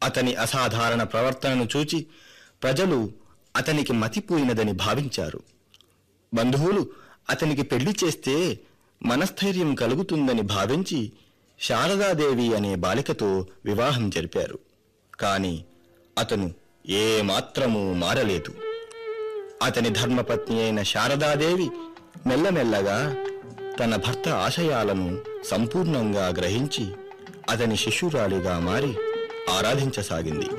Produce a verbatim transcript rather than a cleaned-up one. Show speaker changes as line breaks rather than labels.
అతని అసాధారణ ప్రవర్తనను చూచి ప్రజలు అతనికి మతిపోయినదని భావించారు. బంధువులు అతనికి పెళ్లి చేస్తే మనస్థైర్యం కలుగుతుందని భావించి శారదాదేవి అనే బాలికతో వివాహం జరిపారు. కాని అతను ఏమాత్రమూ మారలేదు. అతని ధర్మపత్ని అయిన శారదాదేవి మెల్లమెల్లగా తన భర్త ఆశయాలను సంపూర్ణంగా గ్రహించి అతని శిష్యురాలిగా మారి ఆరాధించసాగింది.